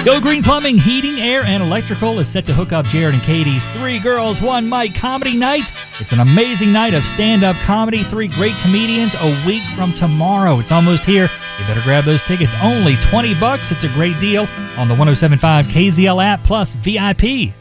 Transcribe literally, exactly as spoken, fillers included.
Go Green Plumbing, Heating, Air, and Electrical is set to hook up Jared and Katie's Three Girls, One Mic Comedy Night. It's an amazing night of stand-up comedy, three great comedians a week from tomorrow. It's almost here. You better grab those tickets. Only twenty bucks. It's a great deal on the one oh seven point five K Z L app plus V I P.